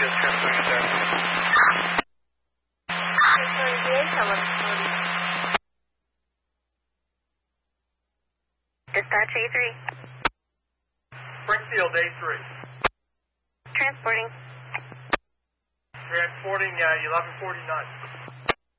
Yes, transporting there. Dispatch A3. Springfield A3. Transporting. Transporting 1149.